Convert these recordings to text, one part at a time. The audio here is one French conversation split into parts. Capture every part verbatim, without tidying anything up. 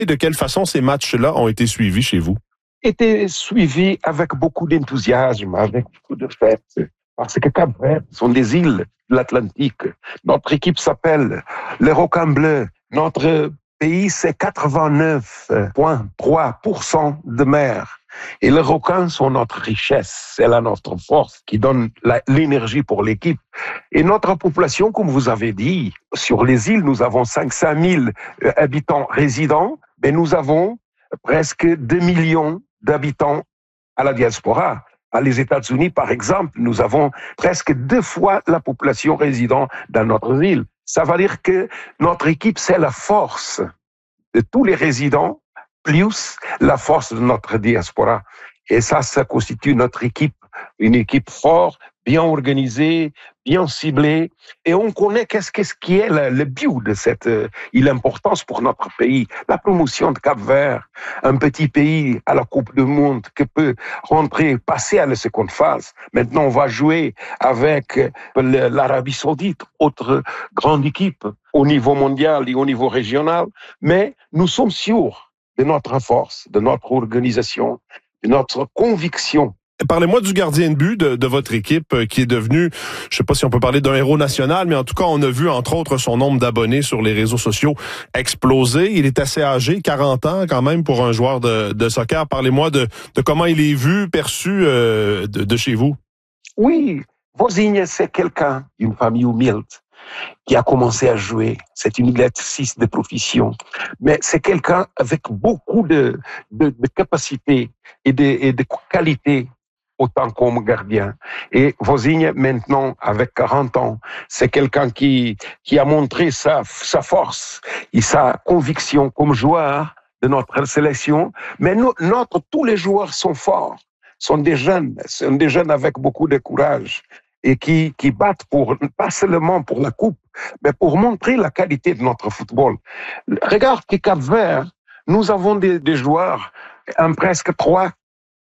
Et de quelle façon ces matchs-là ont été suivis chez vous? Été suivis avec beaucoup d'enthousiasme, avec beaucoup de fêtes. Parce que Cap-Vert sont des îles de l'Atlantique. Notre équipe s'appelle les Requins Bleus. Notre pays, c'est quatre-vingt-neuf virgule trois pour cent de mer. Et les requins sont notre richesse. C'est là notre force qui donne la, l'énergie pour l'équipe. Et notre population, comme vous avez dit, sur les îles, nous avons cinq cent mille habitants résidents, mais nous avons presque deux millions d'habitants à la diaspora. À les États-Unis, par exemple, nous avons presque deux fois la population résidant dans notre île. Ça veut dire que notre équipe, c'est la force de tous les résidents, plus la force de notre diaspora. Et ça, ça constitue notre équipe, une équipe forte, bien organisée, bien ciblée. Et on connaît qu'est-ce, qu'est-ce qui est le, le but de cette euh, l'importance pour notre pays. La promotion de Cap-Vert, un petit pays à la Coupe du Monde qui peut rentrer, passer à la seconde phase. Maintenant, on va jouer avec le, l'Arabie Saoudite, autre grande équipe au niveau mondial et au niveau régional. Mais nous sommes sûrs de notre force, de notre organisation, de notre conviction. Parlez-moi du gardien de but de, de votre équipe euh, qui est devenu, je sais pas si on peut parler d'un héros national, mais en tout cas, on a vu entre autres son nombre d'abonnés sur les réseaux sociaux exploser. Il est assez âgé, quarante ans quand même pour un joueur de, de soccer. Parlez-moi de, de comment il est vu, perçu euh, de, de chez vous. Oui, Vozinha, c'est quelqu'un d'une famille humilde qui a commencé à jouer. C'est une exercice de profession. Mais c'est quelqu'un avec beaucoup de, de, de capacités et de, et de qualités autant comme gardien. Et Vozinha, maintenant, avec quarante ans, c'est quelqu'un qui, qui a montré sa, sa force et sa conviction comme joueur de notre sélection. Mais nous, notre, tous les joueurs sont forts, sont des jeunes, sont des jeunes avec beaucoup de courage et qui, qui battent pour, pas seulement pour la coupe, mais pour montrer la qualité de notre football. Regarde que Cap-Vert, nous avons des, des joueurs, en presque trois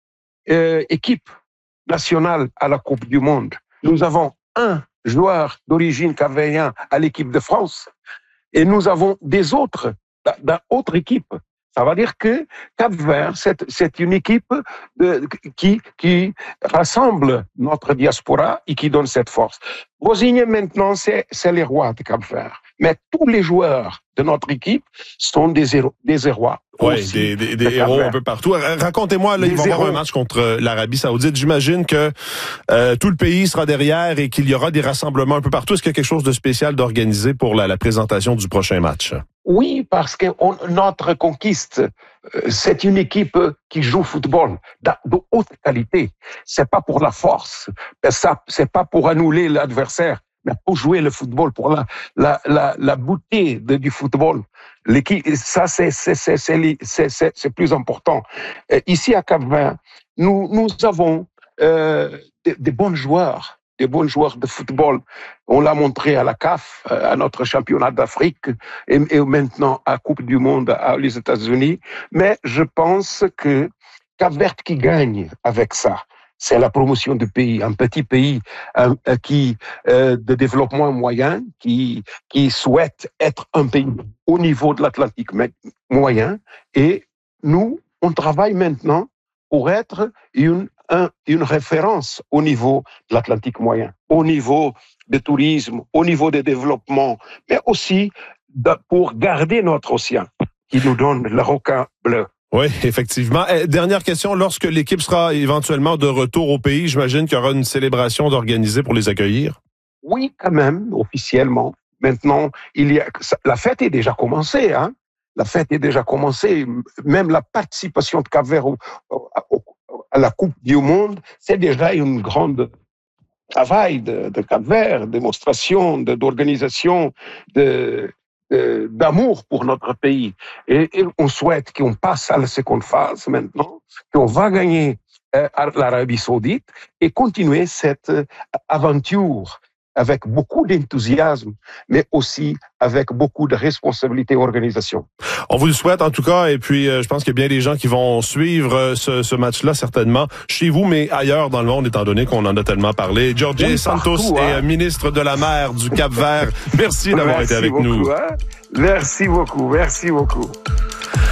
euh, équipes nationale à la Coupe du Monde. Nous avons un joueur d'origine cap-verdien à l'équipe de France et nous avons des autres dans d'autres équipes. Ça veut dire que Cap-Vert, c'est, c'est une équipe de, qui, qui rassemble notre diaspora et qui donne cette force. Vozinha, maintenant, c'est, c'est les rois de Cap-Vert. Mais tous les joueurs de notre équipe sont des héros, des héros. Oui, des, des, des héros un peu partout. Racontez-moi, là, il va y avoir un match contre l'Arabie Saoudite. J'imagine que euh, tout le pays sera derrière et qu'il y aura des rassemblements un peu partout. Est-ce qu'il y a quelque chose de spécial d'organisé pour la, la présentation du prochain match? Oui, parce que on, notre conquiste, euh, c'est une équipe qui joue au football de, de haute qualité. C'est pas pour la force, ça, c'est pas pour annuler l'adversaire, mais pour jouer le football, pour la, la, la, la beauté de, du football. L'équipe, ça, c'est, c'est, c'est, c'est, c'est, c'est, c'est plus important. Euh, ici à Cap-Vert, nous, nous avons euh, des, des bons joueurs. des bons joueurs de football. On l'a montré à la C A F, à notre championnat d'Afrique et, et maintenant à la Coupe du Monde à, les États-Unis. Mais je pense que Cap-Vert qui gagne avec ça, c'est la promotion du pays, un petit pays euh, qui euh, de développement moyen, qui qui souhaite être un pays au niveau de l'Atlantique moyen. Et nous, on travaille maintenant pour être une Un, une référence au niveau de l'Atlantique moyen, au niveau du tourisme, au niveau des développements, mais aussi de, pour garder notre océan qui nous donne le requin bleu. Oui, effectivement. Eh, dernière question, lorsque l'équipe sera éventuellement de retour au pays, j'imagine qu'il y aura une célébration d'organiser pour les accueillir? Oui, quand même, officiellement. Maintenant, il y a, la fête est déjà commencée, hein. La fête est déjà commencée. Même la participation de Cap-Vert au, au, au à la Coupe du Monde, c'est déjà une grande travail de, de Cap-Vert, démonstration, de, d'organisation, de, de, d'amour pour notre pays. Et, et on souhaite qu'on passe à la seconde phase maintenant, qu'on va gagner euh, à l'Arabie Saoudite et continuer cette euh, aventure avec beaucoup d'enthousiasme, mais aussi avec beaucoup de responsabilité et organisation. On vous le souhaite en tout cas, et puis euh, je pense qu'il y a bien des gens qui vont suivre euh, ce, ce match-là certainement, chez vous, mais ailleurs dans le monde, étant donné qu'on en a tellement parlé. Jorge oui, Santos partout, hein. est euh, ministre de la Mer du Cap-Vert. Merci d'avoir merci été avec beaucoup, nous. Hein. Merci beaucoup, merci beaucoup.